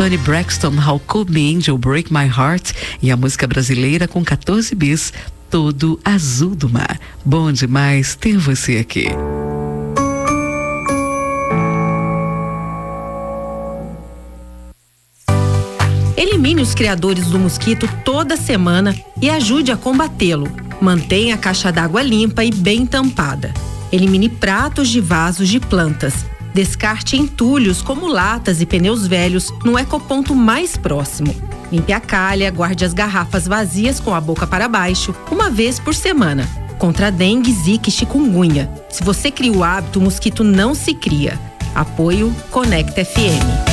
Toni Braxton, How Could the Angel Break My Heart, e a música brasileira com 14 bis, Todo Azul do Mar. Bom demais ter você aqui. Elimine os criadores do mosquito toda semana e ajude a combatê-lo. Mantenha a caixa d'água limpa e bem tampada. Elimine pratos de vasos de plantas. Descarte entulhos como latas e pneus velhos no ecoponto mais próximo. Limpe a calha, guarde as garrafas vazias com a boca para baixo, uma vez por semana. Contra dengue, zika e chikungunya. Se você cria o hábito, o mosquito não se cria. Apoio Conecta FM.